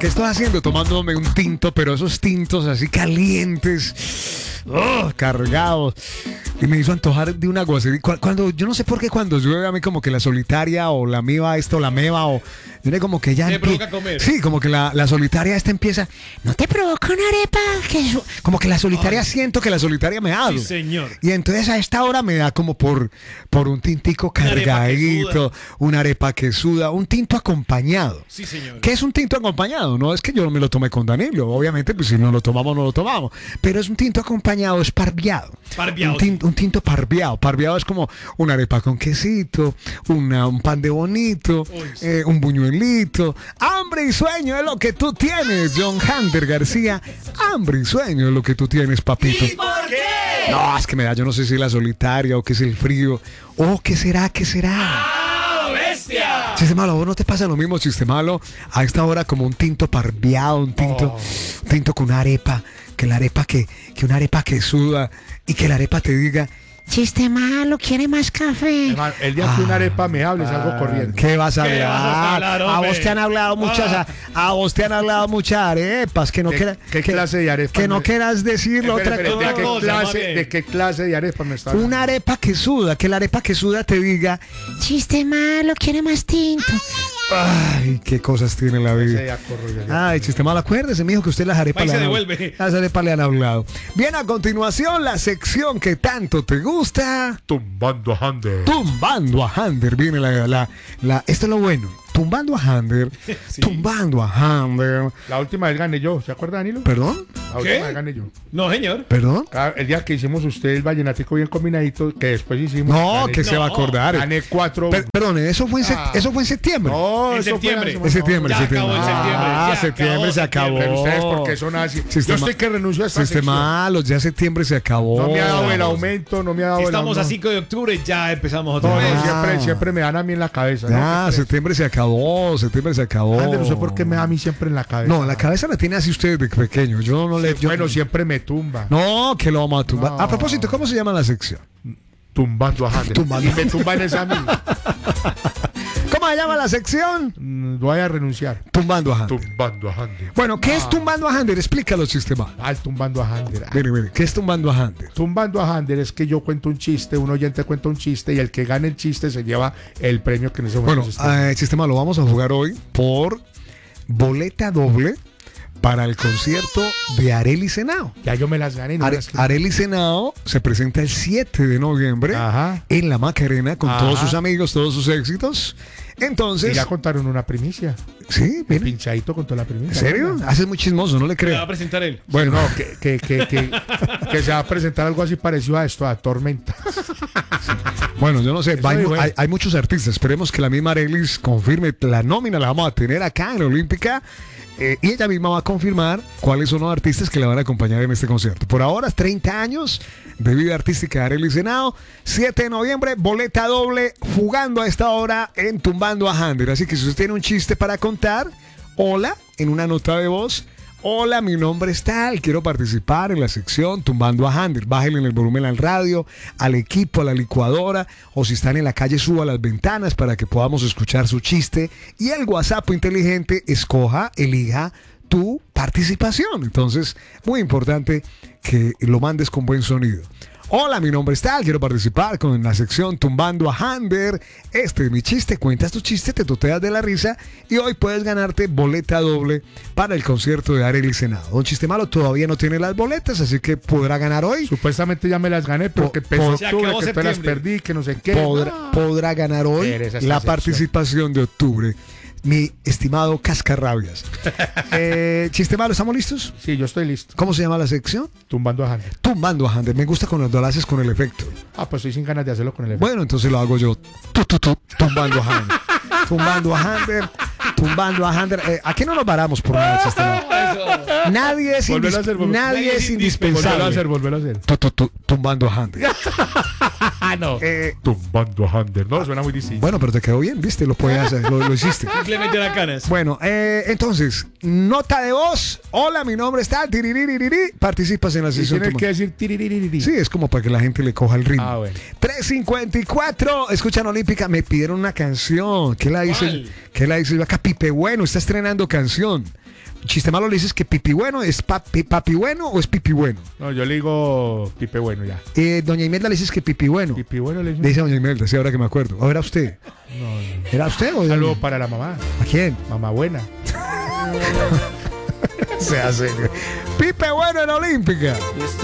¿Qué estoy haciendo? Tomándome un tinto, pero esos tintos así calientes, cargados. Y me hizo antojar de un aguacero. Cuando, yo no sé por qué cuando llueve a mí como que la solitaria o la miva o la meva o... Viene como que ya... ¿Te provoca comer? Sí, como que la solitaria esta empieza... ¿No te provoca una arepa? Como que la solitaria siento que la solitaria me habla. Sí, señor. Y entonces a esta hora me da como por un tintico cargadito, una arepa que suda, un tinto acompañado. Sí, señor. ¿Qué es un tinto acompañado? No es que yo me lo tomé con Danilo, obviamente, pues si no lo tomamos, no lo tomamos. Pero es un tinto acompañado, es parviado. Parviado. Un tinto parviado. Parviado es como una arepa con quesito, un pan de bonito, un buñuelito. Hambre y sueño es lo que tú tienes, John Hunter García. Hambre y sueño es lo que tú tienes, papito. ¿Y por qué? No, es que me da, yo no sé si la solitaria o que es el frío. O qué será. ¡Ah, bestia! Chiste malo, ¿vos no te pasa lo mismo, chiste malo? A esta hora como un tinto parviado, un tinto con una arepa, que la arepa que una arepa que suda y que la arepa te diga, chiste malo, ¿quiere más café? Hermano, el día que una arepa me hable salgo corriendo. ¿Qué vas a ¿Qué vas a hablar? hablar, A hombre? vos te han hablado muchas arepas que no quieras. ¿Qué clase de arepa? Que no quieras decirlo otra Espere, cosa. ¿de qué clase de arepa me está hablando? Una arepa que suda, que la arepa que suda te diga, chiste malo, quiere más tinto. Ay, qué cosas tiene la vida. Ya corro, ya. Ay, chiste malo, acuérdese, mijo, que usted las arepas Ahí se han- devuelve. Las arepas le han hablado. Bien, a continuación, la sección que tanto te gusta. Tumbando a Hander. Tumbando a Hander. Viene esto es lo bueno. Tumbando a Hander. Sí. Tumbando a Hander. La última vez gané yo, ¿se acuerda, Danilo? ¿Perdón? La ¿Qué? última vez gané yo. No, señor. ¿Perdón? El día que hicimos usted el vallenatico bien combinadito, que después hicimos. No, gané que yo. se va a acordar. Gané 4. Perdón, eso fue en septiembre. No, En eso septiembre. fue En septiembre, Ya acabó el septiembre. Ah, Ya septiembre acabó se acabó. Pero ustedes, porque son así? Sistema- Yo estoy que renuncio a esta sección. Sistema, ya septiembre se acabó. No me ha dado el aumento, no me ha dado el Estamos aumento. a 5 de octubre, ya empezamos No, otra vez. Ah. siempre me dan a mí en la cabeza. ¿no? Ya, septiembre se acabó. Ander, no sé por qué me da a mí siempre en la cabeza. No, la cabeza la tiene así usted de pequeño. Yo no le. Bueno, siempre me tumba. No, que lo vamos a tumbar. No. A propósito, ¿cómo se llama la sección? Tumbando a Hander. Tumbando. Y me tumban esa a mí. ¿Cómo se llama la sección? Voy a renunciar. Tumbando a Hander. Tumbando a Hander. Bueno, ¿qué es tumbando a Hander? Explícalo, sistema. Al tumbando a Hander. Mire, ¿qué es tumbando a Hander? Tumbando a Hander es que yo cuento un chiste, un oyente cuenta un chiste y el que gane el chiste se lleva el premio que en ese momento Bueno, se está. sistema, lo vamos a jugar hoy por boleta doble para el concierto de Arely Senao. Ya yo me las gané. No me las gané. Arely Senao se presenta el 7 de noviembre Ajá. en la Macarena con Ajá. todos sus amigos, todos sus éxitos. Y Entonces, ya contaron una primicia. sí, El viene. pinchadito contó la primicia. ¿En serio? ¿no? Haces muy chismoso, no le Me va a creo. presentar él. Bueno, No, que se va a presentar algo así parecido a esto, a Tormenta. bueno, yo no sé, Eso dijo él. hay muchos artistas. Esperemos que la misma Arelis confirme la nómina, la vamos a tener acá en Olímpica. Y ella misma va a confirmar cuáles son los artistas que la van a acompañar en este concierto. Por ahora, 30 años de vida artística de Arely Senao. 7 de noviembre, boleta doble, jugando a esta hora en Tumbando a Hander. Así que si usted tiene un chiste para contar, hola, en una nota de voz. Hola, mi nombre es tal, quiero participar en la sección Tumbando a Hander. Bájenle el volumen al radio, al equipo, a la licuadora, o si están en la calle, suba las ventanas para que podamos escuchar su chiste. Y el WhatsApp inteligente, elija tu participación. Entonces, muy importante que lo mandes con buen sonido. Hola, mi nombre es tal, quiero participar con la sección Tumbando a Hander. Este es mi chiste, cuentas tu chiste, te toteas de la risa y hoy puedes ganarte boleta doble para el concierto de Arely Senao. Don Chiste Malo todavía no tiene las boletas, así que podrá ganar hoy. Supuestamente ya me las gané, pero que empezó po- se octubre, acabó que después las septiembre. perdí, que no sé qué. Podrá ganar hoy Eres esta la sección. participación de octubre. Mi estimado Cascarrabias. Chiste Malo, ¿estamos listos? Sí, yo estoy listo. ¿Cómo se llama la sección? Tumbando a Hander. Tumbando a Hander. Me gusta cuando lo haces con el efecto. Ah, pues estoy sin ganas de hacerlo con el efecto. Bueno, entonces lo hago yo. Tumbando a Hander. Tumbando a Hander. Tumbando a Hander. Aquí no nos paramos por nada, Chiste Malo. Nadie es, Volvelo a hacer, nadie es Volvelo a indispensable. hacer, volvelo a hacer. Tumbando a Hander. Ah, no. Tumbando a Hander. No, suena muy distinto. Bueno, pero te quedó bien, ¿viste? Lo puedes hacer, lo hiciste. Simplemente la canas. Bueno, entonces, nota de voz. Hola, mi nombre es tal. Tiriririri. Participas en la Y sesión. tiene que decir tiriririri. Sí, es como para que la gente le coja el ritmo. Ah, bueno. 3:54. Escuchan Olímpica. Me pidieron una canción. ¿Qué la dice? ¿Cuál? ¿Qué la dice? Acá Pipe Bueno está estrenando canción. Chiste malo le dices que pipi bueno es papi bueno o es pipi bueno. No, yo le digo Pipe bueno ya. Doña Imelda le dices que pipi bueno. Pipi bueno le Le dice. dice a doña Imelda, sí, ahora que me acuerdo. ¿O era usted? No. ¿Era usted o Un doña- saludo para la mamá. ¿A quién? Mamá buena. Se hace. Pipe bueno en la Olímpica.